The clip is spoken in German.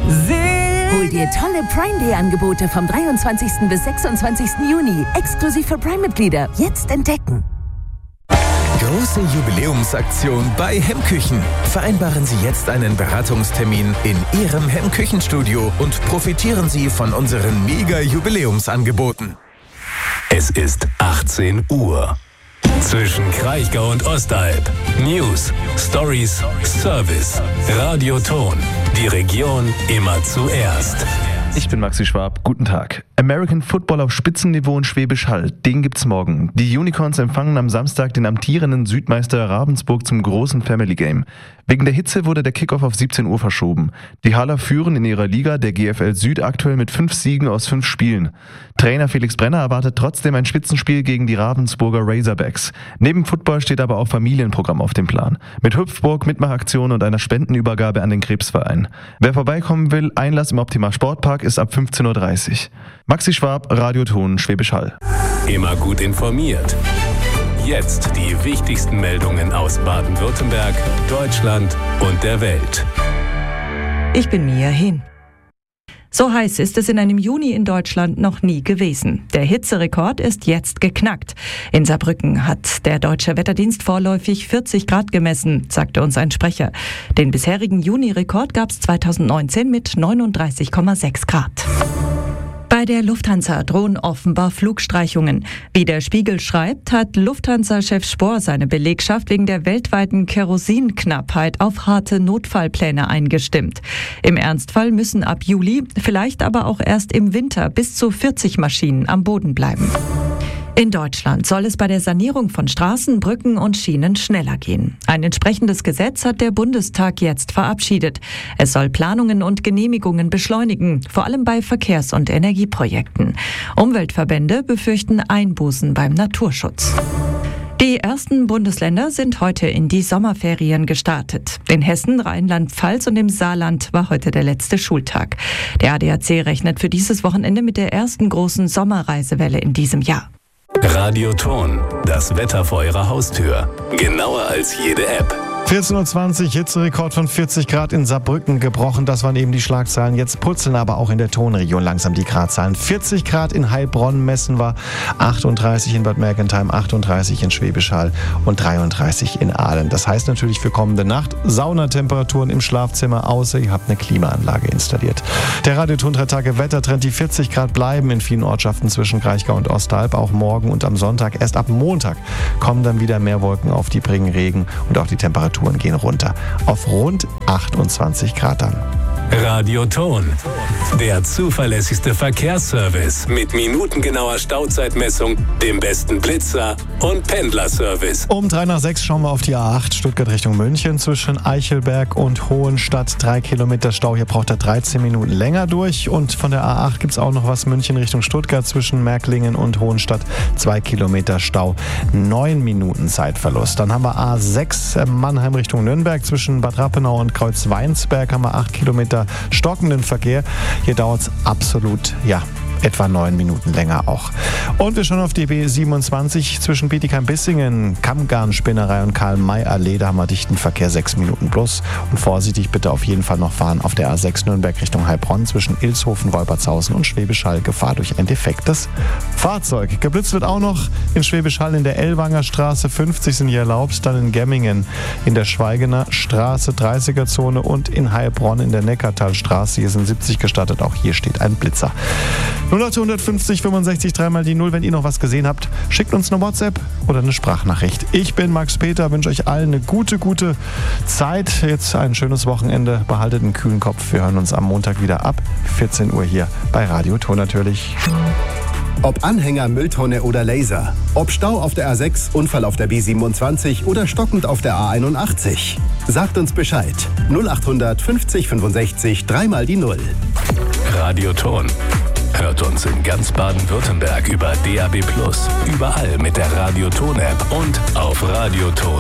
Hol dir tolle Prime Day Angebote vom 23. bis 26. Juni. Exklusiv für Prime-Mitglieder. Jetzt entdecken. Große Jubiläumsaktion bei Hemmküchen. Vereinbaren Sie jetzt einen Beratungstermin in Ihrem Hemmküchenstudio und profitieren Sie von unseren Mega-Jubiläumsangeboten. Es ist 18 Uhr. Zwischen Kraichgau und Ostalb. News, Stories, Service. Radioton. Die Region immer zuerst. Ich bin Maxi Schwab, guten Tag. American Football auf Spitzenniveau in Schwäbisch Hall, den gibt's morgen. Die Unicorns empfangen am Samstag den amtierenden Südmeister Ravensburg zum großen Family Game. Wegen der Hitze wurde der Kickoff auf 17 Uhr verschoben. Die Haller führen in ihrer Liga, der GFL Süd, aktuell mit 5 Siegen aus 5 Spielen. Trainer Felix Brenner erwartet trotzdem ein Spitzenspiel gegen die Ravensburger Razorbacks. Neben Football steht aber auch Familienprogramm auf dem Plan. Mit Hüpfburg, Mitmachaktion und einer Spendenübergabe an den Krebsverein. Wer vorbeikommen will, Einlass im Optima Sportpark ist ab 15.30 Uhr. Maxi Schwab, Radioton, Schwäbisch Hall. Immer gut informiert. Jetzt die wichtigsten Meldungen aus Baden-Württemberg, Deutschland und der Welt. Ich bin Mia Hin. So heiß ist es in einem Juni in Deutschland noch nie gewesen. Der Hitzerekord ist jetzt geknackt. In Saarbrücken hat der Deutsche Wetterdienst vorläufig 40 Grad gemessen, sagte uns ein Sprecher. Den bisherigen Juni-Rekord gab es 2019 mit 39,6 Grad. Bei der Lufthansa drohen offenbar Flugstreichungen. Wie der Spiegel schreibt, hat Lufthansa-Chef Spohr seine Belegschaft wegen der weltweiten Kerosinknappheit auf harte Notfallpläne eingestimmt. Im Ernstfall müssen ab Juli, vielleicht aber auch erst im Winter, bis zu 40 Maschinen am Boden bleiben. In Deutschland soll es bei der Sanierung von Straßen, Brücken und Schienen schneller gehen. Ein entsprechendes Gesetz hat der Bundestag jetzt verabschiedet. Es soll Planungen und Genehmigungen beschleunigen, vor allem bei Verkehrs- und Energieprojekten. Umweltverbände befürchten Einbußen beim Naturschutz. Die ersten Bundesländer sind heute in die Sommerferien gestartet. In Hessen, Rheinland-Pfalz und im Saarland war heute der letzte Schultag. Der ADAC rechnet für dieses Wochenende mit der ersten großen Sommerreisewelle in diesem Jahr. Radioton, das Wetter vor Ihrer Haustür. Genauer als jede App. 14.20 Uhr, Hitzerekord von 40 Grad in Saarbrücken gebrochen. Das waren eben die Schlagzeilen. Jetzt purzeln aber auch in der Tonregion langsam die Gradzahlen. 40 Grad in Heilbronn messen wir, 38 in Bad Mergentheim, 38 in Schwäbisch Hall und 33 in Aalen. Das heißt natürlich für kommende Nacht Saunatemperaturen im Schlafzimmer, außer ihr habt eine Klimaanlage installiert. Der Radioton 3 Tage Wettertrend, die 40 Grad bleiben in vielen Ortschaften zwischen Kraichgau und Ostalb, auch morgen und am Sonntag. Erst ab Montag kommen dann wieder mehr Wolken auf, die bringen Regen und auch die Temperaturen gehen runter auf rund 28 Grad dann. Radioton, der zuverlässigste Verkehrsservice mit minutengenauer Stauzeitmessung, dem besten Blitzer und Pendlerservice. Um 5:03 schauen wir auf die A8 Stuttgart Richtung München zwischen Eichelberg und Hohenstadt. 3 Kilometer Stau, hier braucht er 13 Minuten länger durch. Und von der A8 gibt es auch noch was, München Richtung Stuttgart zwischen Märklingen und Hohenstadt. 2 Kilometer Stau, 9 Minuten Zeitverlust. Dann haben wir A6 Mannheim Richtung Nürnberg zwischen Bad Rappenau und Kreuzweinsberg haben wir 8 Kilometer stockenden Verkehr. Hier dauert es absolut, etwa 9 Minuten länger auch. Und wir schauen auf die B27 zwischen Bietigheim-Bissingen, Kammgarnspinnerei und Karl-May-Allee. Da haben wir dichten Verkehr, 6 Minuten plus. Und vorsichtig bitte auf jeden Fall noch fahren auf der A6 Nürnberg Richtung Heilbronn zwischen Ilshofen, Wolpertshausen und Schwäbisch Hall. Gefahr durch ein defektes Fahrzeug. Geblitzt wird auch noch in Schwäbisch Hall in der Ellwanger Straße. 50 sind hier erlaubt. Dann in Gemmingen in der Schweigener Straße, 30er-Zone und in Heilbronn in der Neckartalstraße. Hier sind 70 gestattet. Auch hier steht ein Blitzer. 0850 65 3 die 0. Wenn ihr noch was gesehen habt, schickt uns eine WhatsApp oder eine Sprachnachricht. Ich bin Max Peter, wünsche euch allen eine gute Zeit. Jetzt ein schönes Wochenende. Behaltet einen kühlen Kopf. Wir hören uns am Montag wieder ab 14 Uhr hier bei Radioton natürlich. Ob Anhänger, Mülltonne oder Laser. Ob Stau auf der A6, Unfall auf der B27 oder stockend auf der A81. Sagt uns Bescheid. 0800 50 65 3 die 0. Radioton. Hört uns in ganz Baden-Württemberg über DAB+, überall mit der Radioton-App und auf Radioton.